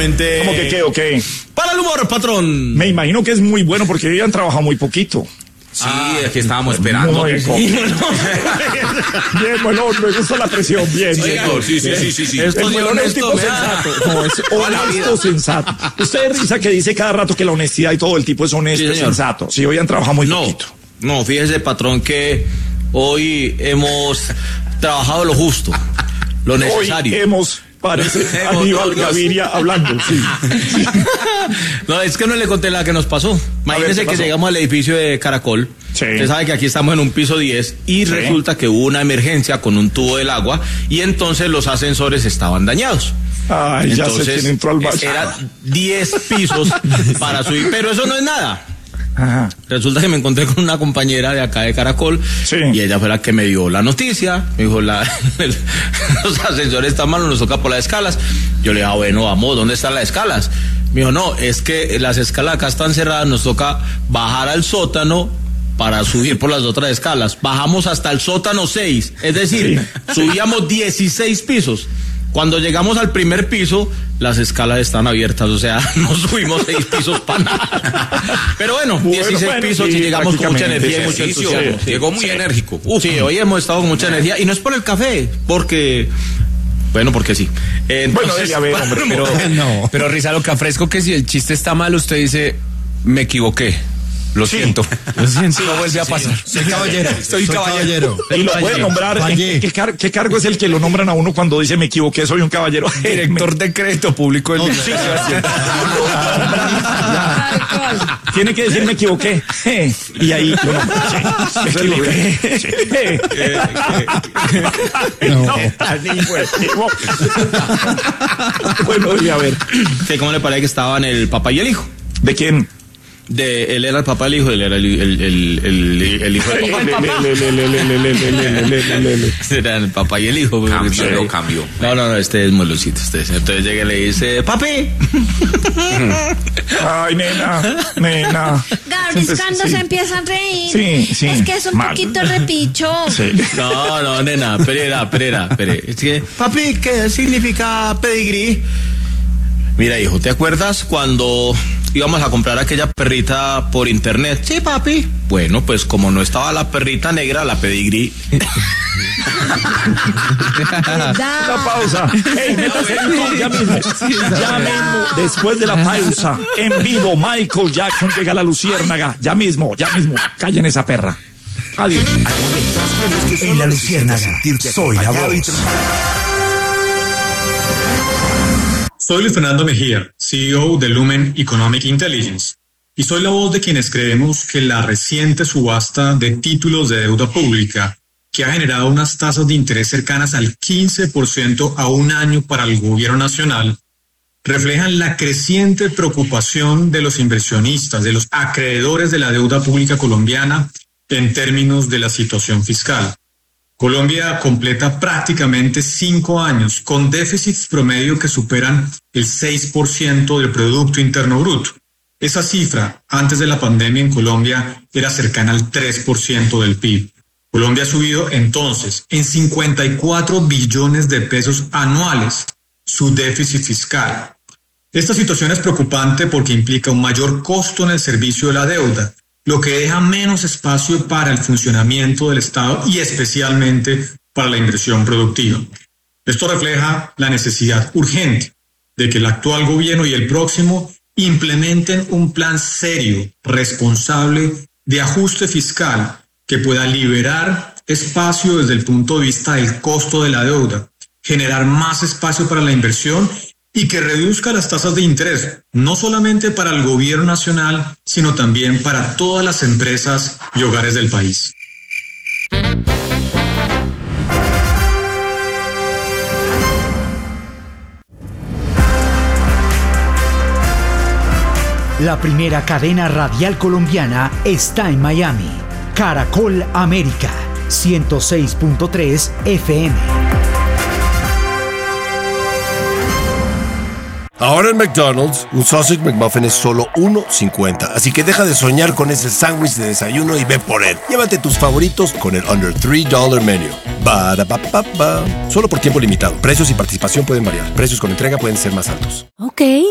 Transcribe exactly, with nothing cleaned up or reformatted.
solamente... ¿Cómo que qué o qué? Para el humor, patrón. Me imagino que es muy bueno porque hoy han trabajado muy poquito. Sí, ah, es que estábamos esperando. Muy sí. bien, bueno, me gusta la presión. Bien, sí, bien. Señor, sí, sí, sí, sí, sí. Es, el melón es un tipo sensato. No, es honesto, sensato. Usted risa que dice cada rato que la honestidad y todo el tipo es honesto y sí, sensato. Sí, hoy han trabajado muy no, poquito. No, fíjese, patrón, que hoy hemos trabajado lo justo, lo necesario. Hoy hemos... Parece Aníbal Gaviria hablando, sí. No, es que no le conté la que nos pasó. Imagínese que llegamos al edificio de Caracol. Sí. Usted sabe que aquí estamos en un piso diez y sí. Resulta que hubo una emergencia con un tubo del agua y entonces los ascensores estaban dañados. Ay, entonces, ya sé quién entró al baño. Eran diez pisos para subir, pero eso no es nada. Ajá. Resulta que me encontré con una compañera de acá de Caracol, sí. Y ella fue la que me dio la noticia. Me dijo, la, el, los ascensores están malos, nos toca por las escalas. Yo le dije, ah, bueno, vamos, ¿dónde están las escalas? Me dijo, no, es que las escalas acá están cerradas, nos toca bajar al sótano para subir por las otras escalas. Bajamos hasta el sótano seis, es decir, sí. Subíamos dieciséis pisos. Cuando llegamos al primer piso, las escalas están abiertas, o sea, no subimos seis pisos para nada. Pero bueno, bueno dieciséis bueno, pisos sí, y llegamos con mucha energía y mucho entusiasmo. Sí, llegó muy sí. enérgico. Uf, sí, hoy hemos estado con mucha energía y no es por el café, porque... Bueno, porque sí. Entonces, bueno, a ver, hombre, pero, no. Pero Risa, lo que afresco que si el chiste está mal, usted dice, me equivoqué. Lo sí. siento. Lo siento. No vuelve a pasar. Sí. Soy caballero. Soy, soy caballero. Y lo puede nombrar. ¿Qué, qué, car ¿Qué cargo es el que lo nombran a uno cuando dice me equivoqué, soy un caballero? Director de crédito público del no, sí. Tiene que decir me equivoqué. Y ahí lo nombran. Sí. Me equivoqué. Sí. No. No. Bueno, y a ver. ¿Cómo le parece que estaban el papá y el hijo? ¿De quién? De, él era el papá del hijo, él era el, el, el, el, el hijo del papá. Era el papá y el hijo. Cambió, no cambió. No, no, no, este es molosito. Este es. Entonces llega y le dice, papi. Ay, nena, nena. Gabris, cuando sí. se empiezan a reír. Sí, sí. Es que es un mal. poquito repicho. Sí. No, no, nena, espera, espera, espera. Es que, papi, ¿qué significa pedigrí? Mira, hijo, ¿te acuerdas cuando íbamos a comprar aquella perrita por internet? Sí, papi. Bueno, pues como no estaba la perrita negra, la pedigrí. Una pausa. Hey, métase en YouTube ya mismo. Ya mismo, después de la pausa, en vivo, Michael Jackson llega a la Luciérnaga. Ya mismo, ya mismo. Callen esa perra. Adiós. En la Luciérnaga, soy la voz. Soy Luis Fernando Mejía, C E O de Lumen Economic Intelligence, y soy la voz de quienes creemos que la reciente subasta de títulos de deuda pública, que ha generado unas tasas de interés cercanas al quince por ciento a un año para el gobierno nacional, reflejan la creciente preocupación de los inversionistas, de los acreedores de la deuda pública colombiana en términos de la situación fiscal. Colombia completa prácticamente cinco años con déficits promedio que superan el seis por ciento del Producto Interno Bruto. Esa cifra, antes de la pandemia en Colombia, era cercana al tres por ciento del P I B. Colombia ha subido entonces en cincuenta y cuatro billones de pesos anuales su déficit fiscal. Esta situación es preocupante porque implica un mayor costo en el servicio de la deuda, lo que deja menos espacio para el funcionamiento del Estado y especialmente para la inversión productiva. Esto refleja la necesidad urgente de que el actual gobierno y el próximo implementen un plan serio, responsable, de ajuste fiscal que pueda liberar espacio desde el punto de vista del costo de la deuda, generar más espacio para la inversión y que reduzca las tasas de interés, no solamente para el gobierno nacional, sino también para todas las empresas y hogares del país. La primera cadena radial colombiana está en Miami. Caracol América, ciento seis punto tres F M. Ahora en McDonald's, un Sausage McMuffin es solo uno cincuenta. Así que deja de soñar con ese sándwich de desayuno y ve por él. Llévate tus favoritos con el Under tres dólares Menu. Ba-da-ba-ba-ba. Solo por tiempo limitado. Precios y participación pueden variar. Precios con entrega pueden ser más altos. Ok.